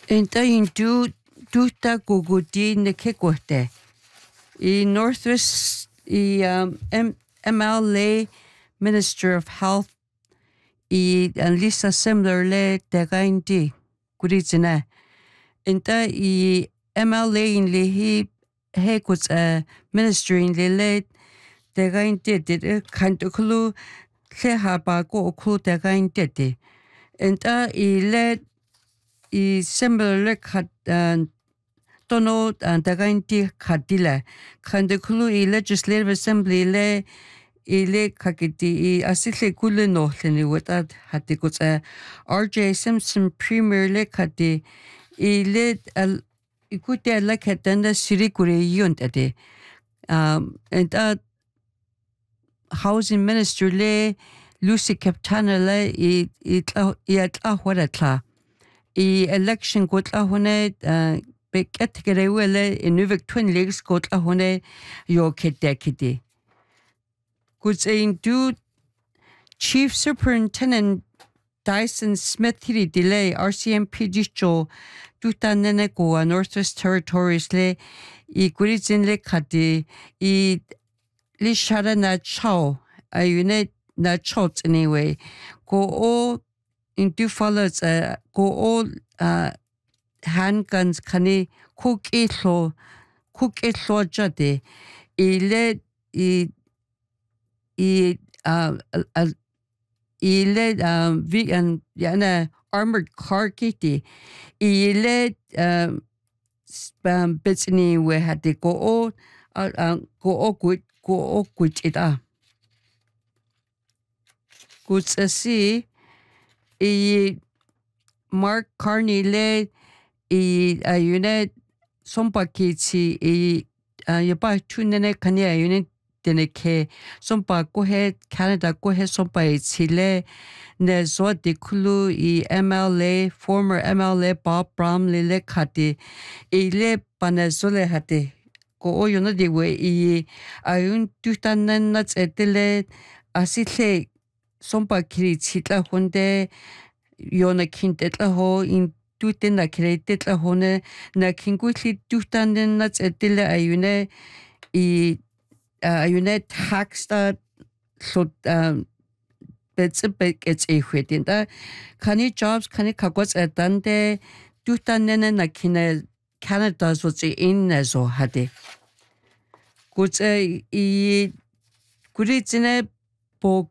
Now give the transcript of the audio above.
Enta intu tuta kukuti nekekohte. I Northwest MLA Minister of Health I Lisa Semlerle tegainti kuritzina. Enta I MLA in lihi hekuts ministry in lile tegainti dit kantukulu lehaba ko okulu tegainti. Enta I le I Semlerle kat tono tegainti katila. Kantukulu I Legislative Assembly le ile kakiti I asile kule no leni without hatikuts RJ Simpson Premier le kati ile ikute la katanda sirikure yuntade and housing minister le Lucy Captana le I waratla I election kotla hone beket gerewele inuvik twin legs kotla hone yo kedekidi Goods do Chief Superintendent Dyson Smith hiri delay RCMP dicho tutanene ko Northwest Territories le I gurizin le kadi I li shara na chao ayune na chao anyway go all in do follows go all handguns kani cook itlo jade ile ile vegan yana armored car kiti ile bitsini we had to go good ita good see Mark Carney le unit sompa kiti yaba tunene kanya unit deneke sompa kohe Canada kohe sompa chile ne zo de kulu MLA former MLA Bob Bromley le khati ile panazole hate ko oyuna de we ayun tutanen nats etele asile sompa kiri chitla honde yona kintetla ho in tutena kretetla hone na kingutli tutanen nats etele ayune ayune tax that so it's a hwedinda kani jobs kani kagwas etande tutanene na kine Canada so in so hade gut I gurizine bo